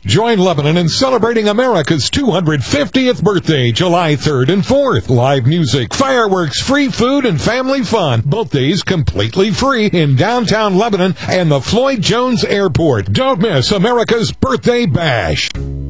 Join Lebanon in celebrating America's 250th birthday, July 3rd and 4th. Live music, fireworks, free food, and family fun. Both days completely free in downtown Lebanon and the Floyd Jones Airport. Don't miss America's Birthday Bash.